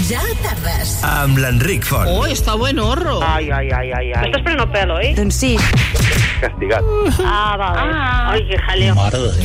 Ja tardes. Amb l'Enric Font. Oh, está buen horro. Ai. Estàs prenent pelo, oi? Doncs sí. Castigat. Vale. Ai, que jaleo. Mare de Déu.